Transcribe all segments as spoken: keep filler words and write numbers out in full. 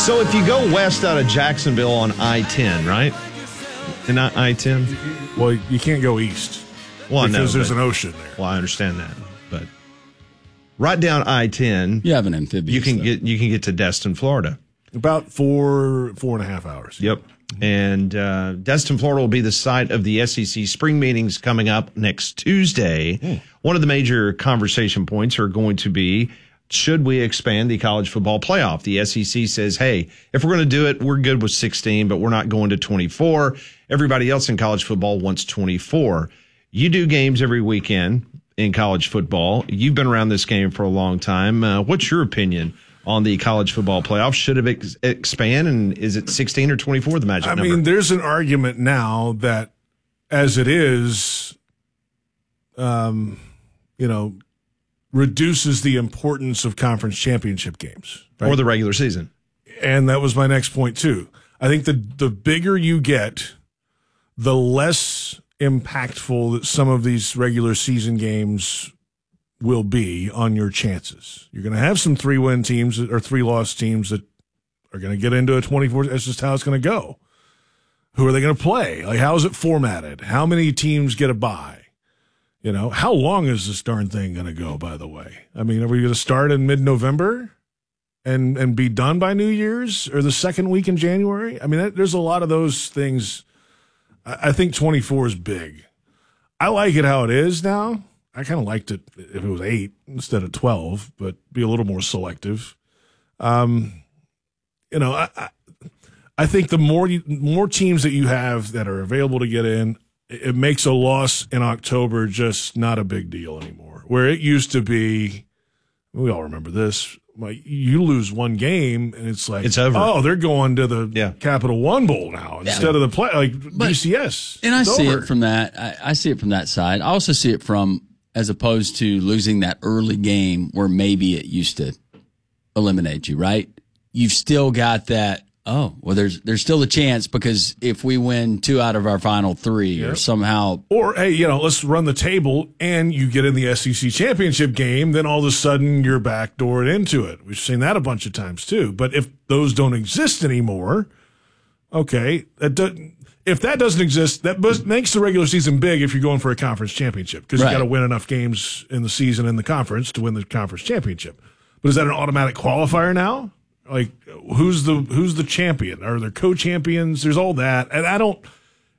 So if you go west out of Jacksonville on I ten, right? And not I ten? Well, you can't go east well, because no, there's but, an ocean there. Well, I understand that. But right down I ten, you have an amphibious. You can though. get you can get to Destin, Florida. About four, four and a half hours. Yep. And uh, Destin, Florida will be the site of the S E C spring meetings coming up next Tuesday. Mm. One of the major conversation points are going to be, should we expand the college football playoff? The S E C says, hey, if we're going to do it, we're good with sixteen, but we're not going to twenty-four. Everybody else in college football wants twenty-four. You do games every weekend in college football. You've been around this game for a long time. Uh, what's your opinion on the college football playoff? Should it ex- expand, and is it sixteen or twenty-four, the magic I number? I mean, there's an argument now that as it is, um, you know, reduces the importance of conference championship games. Right? Or the regular season. And that was my next point, too. I think the the bigger you get, the less impactful that some of these regular season games will be on your chances. You're going to have some three-win teams or three-loss teams that are going to get into a twenty-four. That's just how it's going to go. Who are they going to play? Like, how is it formatted? How many teams get a bye? You know, how long is this darn thing going to go, by the way? I mean, are we going to start in mid-November and and be done by New Year's or the second week in January? I mean, that, there's a lot of those things. I, I think twenty-four is big. I like it how it is now. I kind of liked it if it was eight instead of twelve, but be a little more selective. Um, you know, I, I, I think the more you, more teams that you have that are available to get in, it, it makes a loss in October just not a big deal anymore. Where it used to be, we all remember this. Like, you lose one game and it's like, it's over. Oh, they're going to the yeah. Capital One Bowl now instead yeah. of the play like but, B C S. And I it's see over. it from that. I, I see it from that side. I also see it from as opposed to losing that early game where maybe it used to eliminate you, right? You've still got that, oh, well, there's there's still a chance because if we win two out of our final three yep. or somehow. Or, hey, you know, let's run the table and you get in the S E C championship game, then all of a sudden you're backdoored into it. We've seen that a bunch of times too. But if those don't exist anymore, okay, that doesn't. If that doesn't exist, that makes the regular season big if you're going for a conference championship because right. you got to win enough games in the season in the conference to win the conference championship. But is that an automatic qualifier now? Like, who's the who's the champion? Are there co-champions? There's all that, and I don't.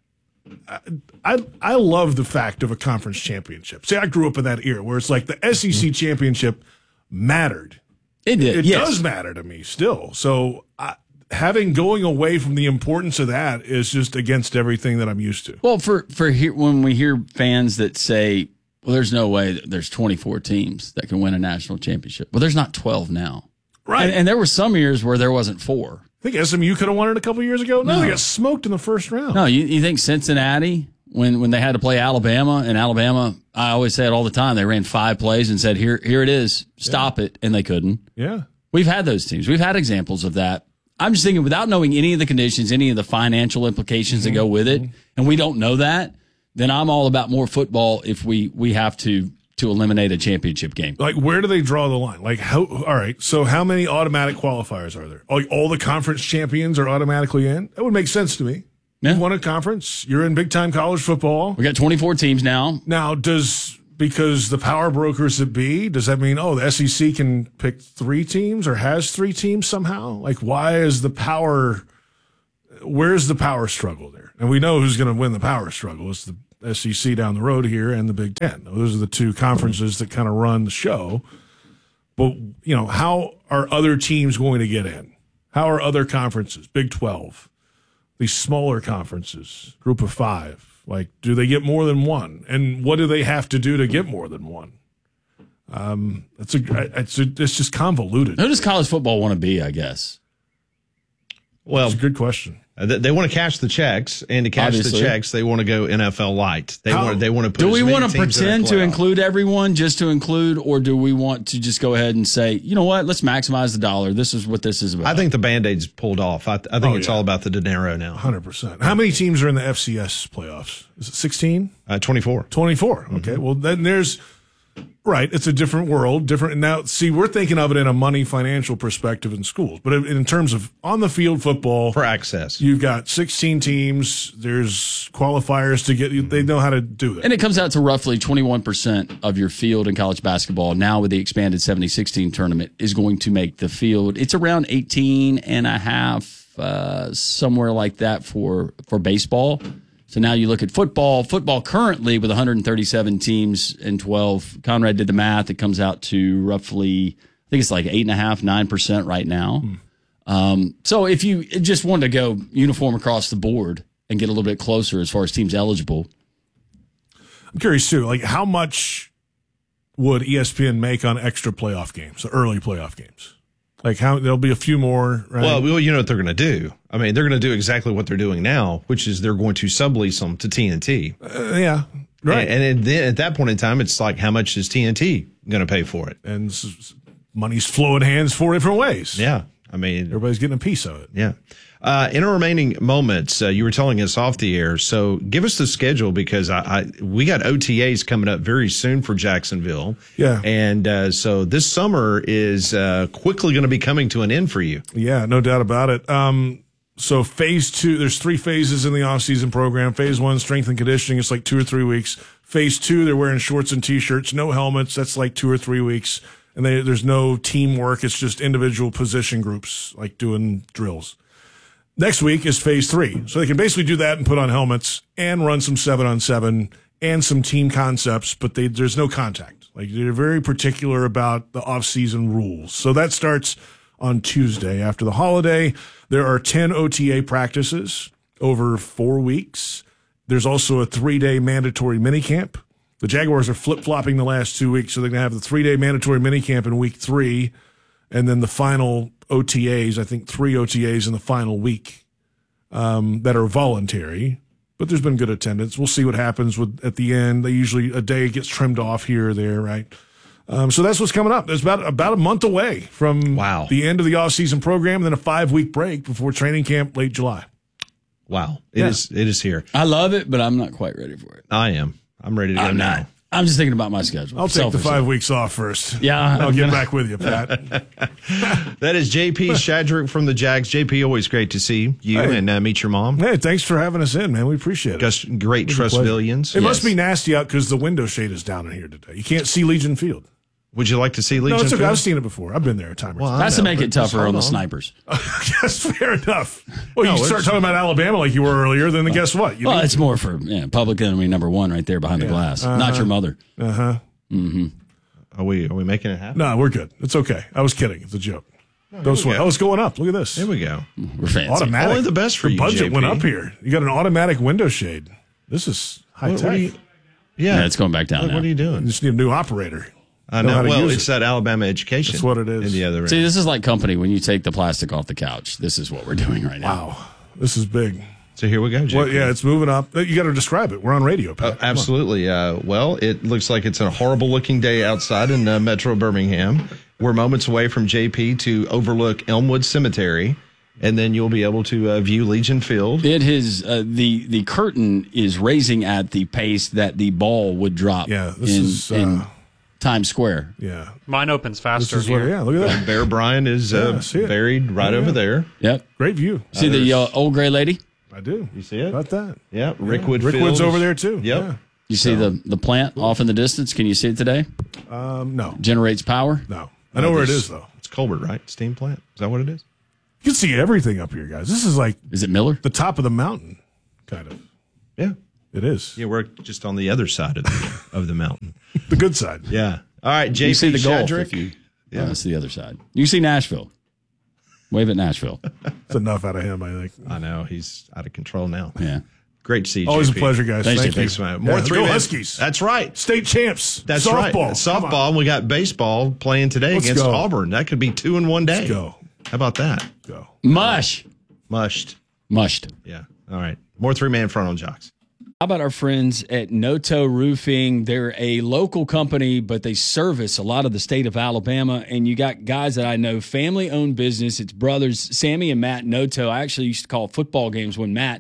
I, I I love the fact of a conference championship. See, I grew up in that era where it's like the S E C championship mattered. It did. It yes. does matter to me still. So. I, Having going away from the importance of that is just against everything that I'm used to. Well, for for he, when we hear fans that say, "Well, there's no way that there's twenty-four teams that can win a national championship." Well, there's not twelve now, right? And, and there were some years where there wasn't four. I think S M U could have won it a couple years ago. No, no, they got smoked in the first round. No, you, you think Cincinnati when when they had to play Alabama and Alabama? I always say it all the time. They ran five plays and said, "Here, here it is. Stop yeah. it," and they couldn't. Yeah, we've had those teams. We've had examples of that. I'm just thinking, without knowing any of the conditions, any of the financial implications mm-hmm. that go with it, and we don't know that, then I'm all about more football if we, we have to to eliminate a championship game. Like, where do they draw the line? Like, how? All right, so how many automatic qualifiers are there? Like, all the conference champions are automatically in? That would make sense to me. Yeah. You won a conference. You're in big-time college football. We got twenty-four teams now. Now, does... Because the power brokers that be, does that mean, oh, the S E C can pick three teams or has three teams somehow? Like, why is the power, where's the power struggle there? And we know who's going to win the power struggle. It's the S E C down the road here and the Big Ten. Those are the two conferences that kind of run the show. But, you know, how are other teams going to get in? How are other conferences, Big twelve, these smaller conferences, group of five? Like, do they get more than one? And what do they have to do to get more than one? Um, it's a, it's a, it's just convoluted. Who does college football want to be, I guess? Well, it's a good question. Uh, they, they want to cash the checks, and to cash Obviously. the checks, they want to go N F L light. They How, want they want to put. Do as we many want to teams in pretend the to playoff. include everyone just to include, or do we want to just go ahead and say, you know what, let's maximize the dollar. This is what this is about. I think the Band-Aid's pulled off. I, I think Oh, it's yeah. all about the dinero now. one hundred percent. How many teams are in the F C S playoffs? Is it sixteen? Uh, twenty-four. twenty-four. Okay. Mm-hmm. Well, then there's Right. It's a different world, different. Now, see, we're thinking of it in a money financial perspective in schools, but in terms of on the field football, for access, you've got sixteen teams. There's qualifiers to get. They know how to do that. And it comes out to roughly twenty-one percent of your field in college basketball now with the expanded seventy-six team tournament is going to make the field. It's around eighteen and a half, uh, somewhere like that for, for baseball. So now you look at football. Football currently with one hundred thirty-seven teams and twelve. Conrad did the math. It comes out to roughly, I think it's like eight and a half, nine percent right now. Hmm. Um, so if you just wanted to go uniform across the board and get a little bit closer as far as teams eligible, I'm curious too. Like, how much would E S P N make on extra playoff games, the early playoff games? Like, how there'll be a few more, right? Well, well, you know what they're going to do. I mean, they're going to do exactly what they're doing now, which is they're going to sublease them to T N T. Uh, yeah, right. And, and then at that point in time, it's like, how much is T N T going to pay for it? And s- s- money's flowing hands four different ways. Yeah, I mean, everybody's getting a piece of it. Yeah. Uh, in our remaining moments, uh, you were telling us off the air, so give us the schedule because I, I we got O T As coming up very soon for Jacksonville. Yeah. And uh, so this summer is uh, quickly going to be coming to an end for you. Yeah, no doubt about it. Um, so phase two, there's three phases in the off-season program. Phase one, strength and conditioning. It's like two or three weeks. Phase two, they're wearing shorts and T-shirts, no helmets. That's like two or three weeks. And they, there's no teamwork. It's just individual position groups, like doing drills. Next week is phase three. So they can basically do that and put on helmets and run some seven on seven and some team concepts, but they, there's no contact. Like, they're very particular about the off-season rules. So that starts on Tuesday after the holiday. There are ten O T A practices over four weeks. There's also a three-day mandatory minicamp. The Jaguars are flip-flopping the last two weeks, so they're going to have the three-day mandatory minicamp in week three, and then the final O T As, I think three O T As in the final week um, that are voluntary, but there's been good attendance. We'll see what happens with at the end. They usually, a day gets trimmed off here or there, right? Um, so that's what's coming up. It's about, about a month away from wow. the end of the off-season program, and then a five-week break before training camp late July. Wow. It Yeah. is. It is here. I love it, but I'm not quite ready for it. I am. I'm ready to go I'm now. not. I'm just thinking about my schedule. I'll take Selfishly. the five weeks off first. Yeah. I'll get back with you, Pat. That is J P Shadrick from the Jags. J P, always great to see you Hey. and uh, meet your mom. Hey, thanks for having us in, man. We appreciate it. Gus, great It was a pleasure. Trustvillians. It Yes. must be nasty out because the window shade is down in here today. You can't see Legion Field. Would you like to see Legion No, it's okay. Field? I've seen it before. I've been there a time or Well, two. I That's to know, make but it just tougher on hold the snipers. Yes, fair enough. Well, No, you start it's- talking about Alabama like you were earlier, then guess what? You Well, need- it's more for yeah, public enemy number one right there behind the glass. Not your mother. uh-huh. Are we are we making it happen? No, we're good. It's okay. I was kidding. It's a joke. Don't sweat. go. Oh, it's going up. Look at this. There we go. We're fancy. Automatic. Only the best for the you, budget J P. went up here. You got an automatic window shade. This is high What, tech. what are you, yeah. Yeah, it's going back down What, now. what are you You doing? just need a new operator. I know know. how to Well, use it's it. that Alabama education. That's what it is. In the other See, end. this is like company when you take the plastic off the couch. This is what we're doing right now. Wow. This is big. So here we go, J P. Well, yeah, it's moving up. You got to describe it. We're on radio, Pat. Uh, absolutely. Uh, well, it looks like it's a horrible looking day outside in uh, Metro Birmingham. We're moments away from J P to overlook Elmwood Cemetery, and then you'll be able to uh, view Legion Field. It is uh, the the curtain is raising at the pace that the ball would drop. Yeah, this in, is, uh, in Times Square. Yeah. Mine opens This faster is what, here. yeah, look at that. Bear Bryant is uh, Yeah, I see it. buried right Yeah, over yeah. there. Yep. Great view. See the uh, old gray lady? I do. You see it? About that. Yeah, Rickwood Rickwood's Field is- over there, too. Yep. Yeah. You see the the plant off in the distance? Can you see it today? Um, no. Generates power. No. I know where it is, though. It's Colbert, right? Steam plant. Is that what it is? You can see everything up here, guys. This is like Is it Miller? the top of the mountain, kind of. Yeah. It is. Yeah, we're just on the other side of the, of the mountain. The good side. Yeah. All right, J P You see the Gulf Shadrick. if you. Yeah. Yeah, that's the other side. You see Nashville. Wave at Nashville. It's enough out of him, I think. I know he's out of control now. Yeah. Great to see you. Always J P. a pleasure, guys. Thanks, Thank J P. you. Thanks, man. More Yeah, three go man- Huskies. That's right. State champs. That's Softball. right. Come Softball. on. And we got baseball playing today Let's against go. Auburn. That could be two in one day. Let's go. How about that? Go. Mush. Mushed. Mushed. Yeah. All right. More three man front on Jocks. How about our friends at Noto Roofing? They're a local company, but they service a lot of the state of Alabama. And you got guys that I know, family-owned business. It's brothers, Sammy and Matt Noto. I actually used to call football games when Matt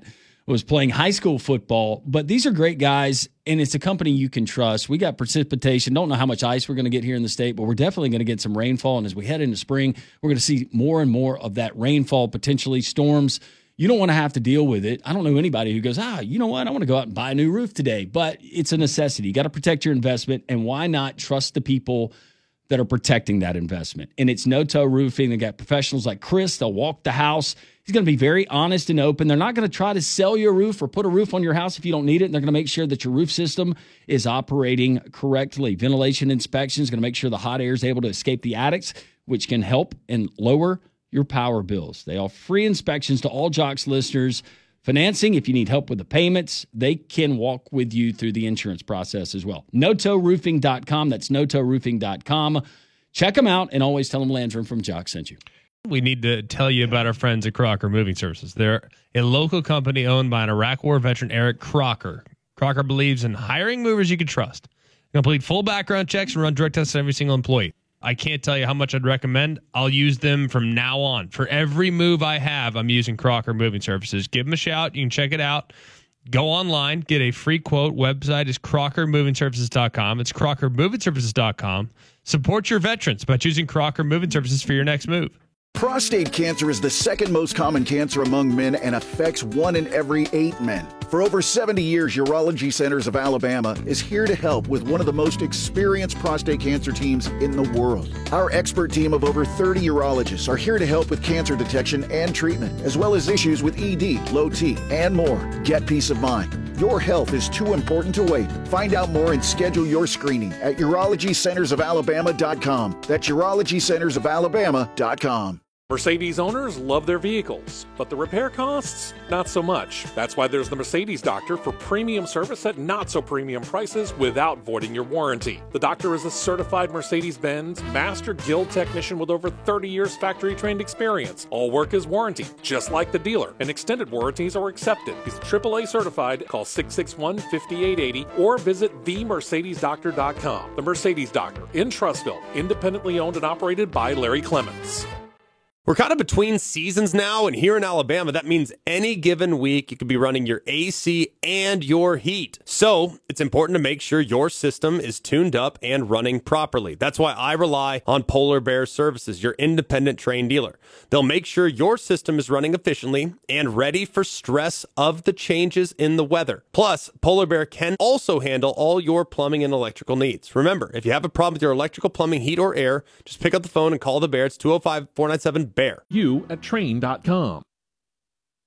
was playing high school football. But these are great guys, and it's a company you can trust. We got precipitation. Don't know how much ice we're going to get here in the state, but we're definitely going to get some rainfall. And as we head into spring, we're going to see more and more of that rainfall, potentially storms. You don't want to have to deal with it. I don't know anybody who goes, ah, you know what? I want to go out and buy a new roof today. But it's a necessity. You got to protect your investment, and why not trust the people that are protecting that investment? And it's No-Toe Roofing. They got professionals like Chris. They'll walk the house. He's going to be very honest and open. They're not going to try to sell you a roof or put a roof on your house if you don't need it. And they're going to make sure that your roof system is operating correctly. Ventilation inspection is going to make sure the hot air is able to escape the attics, which can help and lower your power bills. They offer free inspections to all Jocks listeners. Financing, if you need help with the payments, they can walk with you through the insurance process as well. no toe roofing dot com. That's no toe roofing dot com. Check them out, and always tell them Landrum from Jocks sent you. We need to tell you about our friends at Crocker Moving Services. They're a local company owned by an Iraq War veteran, Eric Crocker. Crocker believes in hiring movers you can trust. Complete full background checks and run drug tests on every single employee. I can't tell you how much I'd recommend. I'll use them from now on. For every move I have, I'm using Crocker Moving Services. Give them a shout. You can check it out. Go online, get a free quote. Website is crocker moving services dot com. It's crocker moving services dot com. Support your veterans by choosing Crocker Moving Services for your next move. Prostate cancer is the second most common cancer among men and affects one in every eight men. For over seventy years, Urology Centers of Alabama is here to help with one of the most experienced prostate cancer teams in the world. Our expert team of over thirty urologists are here to help with cancer detection and treatment, as well as issues with E D, low T, and more. Get peace of mind. Your health is too important to wait. Find out more and schedule your screening at urology centers of alabama dot com. That's urology centers of alabama dot com. Mercedes owners love their vehicles, but the repair costs, not so much. That's why there's the Mercedes Doctor for premium service at not so premium prices without voiding your warranty. The Doctor is a certified Mercedes-Benz Master Guild technician with over thirty years factory-trained experience. All work is warranted, just like the dealer, and extended warranties are accepted. He's triple A certified. Call six six one, five eight eight zero or visit the mercedes doctor dot com. The Mercedes Doctor in Trussville, independently owned and operated by Larry Clements. We're kind of between seasons now, and here in Alabama, that means any given week you could be running your A C and your heat. So it's important to make sure your system is tuned up and running properly. That's why I rely on Polar Bear Services, your independent trained dealer. They'll make sure your system is running efficiently and ready for stress of the changes in the weather. Plus, Polar Bear can also handle all your plumbing and electrical needs. Remember, if you have a problem with your electrical, plumbing, heat, or air, just pick up the phone and call the Bear. It's two oh five, four nine seven, B E A R. You at train dot com.